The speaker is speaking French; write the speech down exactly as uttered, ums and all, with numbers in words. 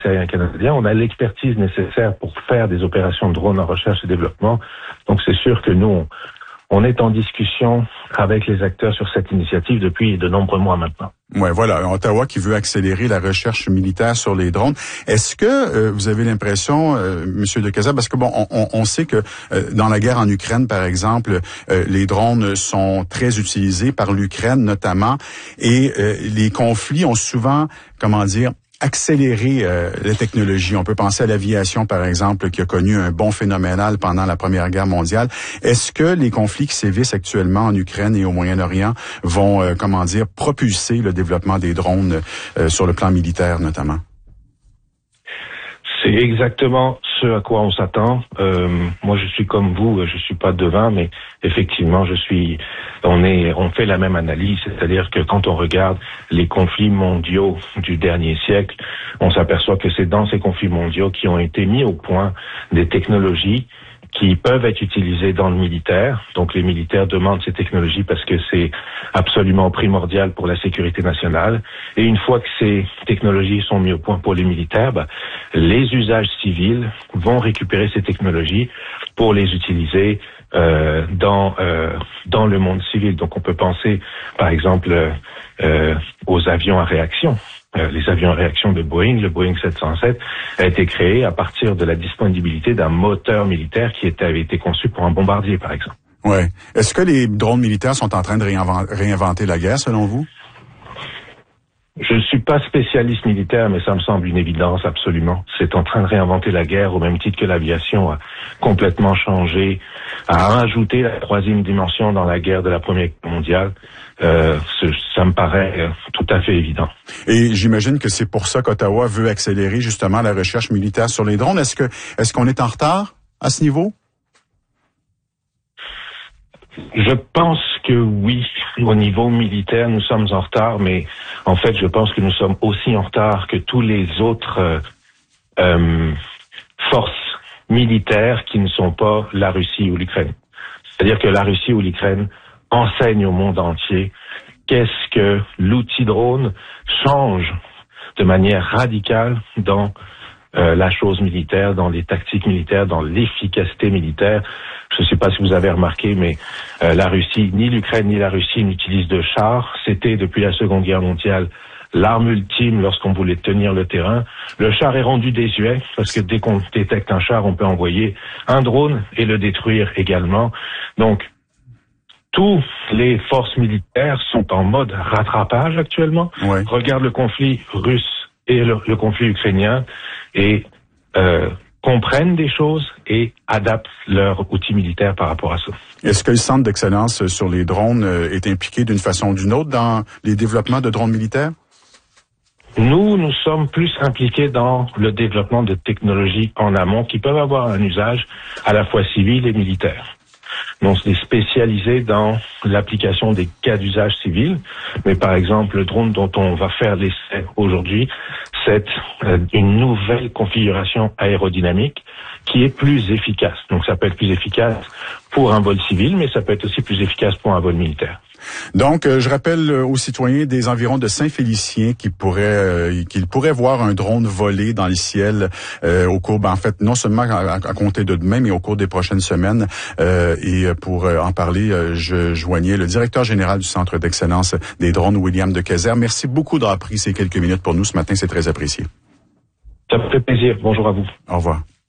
aérien canadien. On a l'expertise nécessaire pour faire des opérations de drones en recherche et développement. Donc c'est sûr que nous, on, on est en discussion avec les acteurs sur cette initiative depuis de nombreux mois maintenant. Ouais, voilà, Ottawa qui veut accélérer la recherche militaire sur les drones. Est-ce que euh, vous avez l'impression, euh, Monsieur Decazes, parce que bon, on, on sait que euh, dans la guerre en Ukraine, par exemple, euh, les drones sont très utilisés par l'Ukraine notamment, et euh, les conflits ont souvent, comment dire, accélérer euh, les technologies. On peut penser à l'aviation, par exemple, qui a connu un bond phénoménal pendant la Première Guerre mondiale. Est-ce que les conflits qui sévissent actuellement en Ukraine et au Moyen-Orient vont, euh, comment dire, propulser le développement des drones euh, sur le plan militaire, notamment? C'est exactement ce à quoi on s'attend. Euh, moi, je suis comme vous, je suis pas devin, mais effectivement, je suis. On est, on fait la même analyse, c'est-à-dire que quand on regarde les conflits mondiaux du dernier siècle, on s'aperçoit que c'est dans ces conflits mondiaux qui ont été mis au point des technologies qui peuvent être utilisées dans le militaire. Donc les militaires demandent ces technologies parce que c'est absolument primordial pour la sécurité nationale. Et une fois que ces technologies sont mises au point pour les militaires, bah, les usages civils vont récupérer ces technologies pour les utiliser euh, dans euh, dans le monde civil. Donc on peut penser par exemple euh, aux avions à réaction. Euh, les avions à réaction de Boeing, le Boeing sept cent sept, a été créé à partir de la disponibilité d'un moteur militaire qui était, avait été conçu pour un bombardier, par exemple. Ouais. Est-ce que les drones militaires sont en train de réinventer, réinventer la guerre, selon vous? Je ne suis pas spécialiste militaire, mais ça me semble une évidence, absolument. C'est en train de réinventer la guerre au même titre que l'aviation a complètement changé, a rajouté la troisième dimension dans la guerre de la Première Guerre mondiale. Euh, ça me paraît euh, tout à fait évident. Et j'imagine que c'est pour ça qu'Ottawa veut accélérer justement la recherche militaire sur les drones. Est-ce que est-ce qu'on est en retard à ce niveau? Je pense que oui, au niveau militaire, nous sommes en retard, mais en fait, je pense que nous sommes aussi en retard que tous les autres euh, euh, forces militaires qui ne sont pas la Russie ou l'Ukraine. C'est-à-dire que la Russie ou l'Ukraine enseignent au monde entier qu'est-ce que l'outil drone change de manière radicale dans euh, la chose militaire, dans les tactiques militaires, dans l'efficacité militaire. Je ne sais pas si vous avez remarqué, mais euh, la Russie, ni l'Ukraine ni la Russie n'utilisent de chars. C'était depuis la Seconde Guerre mondiale l'arme ultime lorsqu'on voulait tenir le terrain. Le char est rendu désuet parce que dès qu'on détecte un char, on peut envoyer un drone et le détruire également. Donc, tous les forces militaires sont en mode rattrapage actuellement. Ouais. Regarde le conflit russe et le, le conflit ukrainien et euh, comprennent des choses et adaptent leurs outils militaires par rapport à ça. Est-ce que le Centre d'excellence sur les drones est impliqué d'une façon ou d'une autre dans les développements de drones militaires? Nous, nous sommes plus impliqués dans le développement de technologies en amont qui peuvent avoir un usage à la fois civil et militaire. Donc, c'est spécialisé dans l'application des cas d'usage civil. Mais par exemple, le drone dont on va faire l'essai aujourd'hui, c'est euh, une nouvelle configuration aérodynamique qui est plus efficace. Donc, ça peut être plus efficace pour un vol civil, mais ça peut être aussi plus efficace pour un vol militaire. Donc, euh, je rappelle aux citoyens des environs de Saint-Félicien qui pourraient euh, qu'ils pourraient voir un drone voler dans le ciel euh, au cours, ben, en fait, non seulement à, à compter de demain, mais au cours des prochaines semaines. Euh, et pour euh, en parler, euh, je joignais le directeur général du Centre d'excellence des drones, William Decazes. Merci beaucoup d'avoir pris ces quelques minutes pour nous ce matin, c'est très apprécié. Ça me fait plaisir. Bonjour à vous. Au revoir.